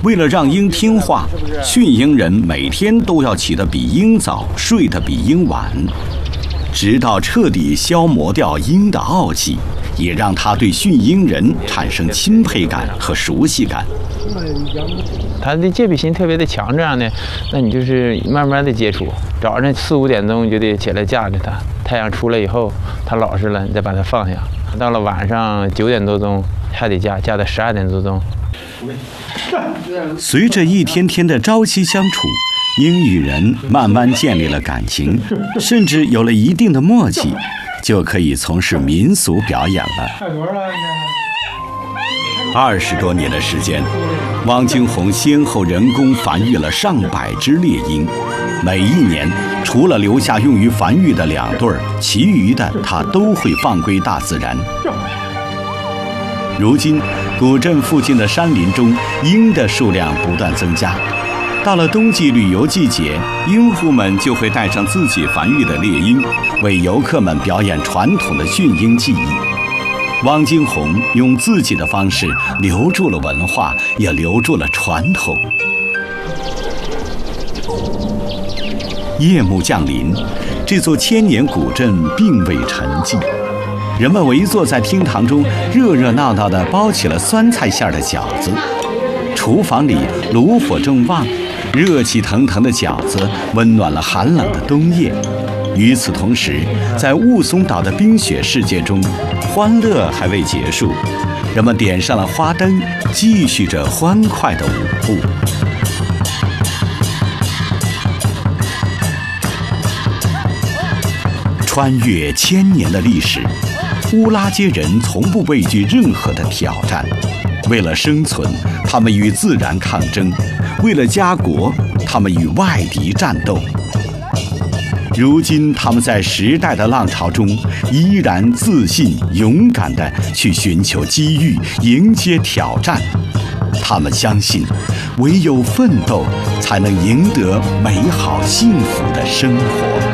为了让鹰听话，驯鹰人每天都要起得比鹰早，睡得比鹰晚，直到彻底消磨掉鹰的傲气，也让他对驯鹰人产生钦佩感和熟悉感。 他的戒备心特别的强，这样的，那你就是慢慢的接触。早上4、5点钟就得起来架着它，太阳出来以后，它老实了，你再把它放下。到了晚上9点多钟还得架到12点多钟。 随着一天天的朝夕相处，鹰与人慢慢建立了感情，甚至有了一定的默契，就可以从事民俗表演了。20多年的时间，汪精红先后人工繁育了上百只猎鹰，每一年除了留下用于繁育的2对，其余的他都会放归大自然。如今，古镇附近的山林中，鹰的数量不断增加。到了冬季旅游季节，鹰户们就会带上自己繁育的猎鹰，为游客们表演传统的驯鹰技艺。汪精红用自己的方式留住了文化，也留住了传统。夜幕降临，这座千年古镇并未沉寂，人们围坐在厅堂中，热热闹闹地包起了酸菜馅的饺子。厨房里炉火正旺，热气腾腾的饺子温暖了寒冷的冬夜。与此同时，在雾凇岛的冰雪世界中，欢乐还未结束，人们点上了花灯，继续着欢快的舞步。穿越1000年的历史，乌拉圭人从不畏惧任何的挑战。为了生存，他们与自然抗争；为了家国，他们与外敌战斗。如今，他们在时代的浪潮中，依然自信、勇敢地去寻求机遇，迎接挑战。他们相信，唯有奋斗，才能赢得美好幸福的生活。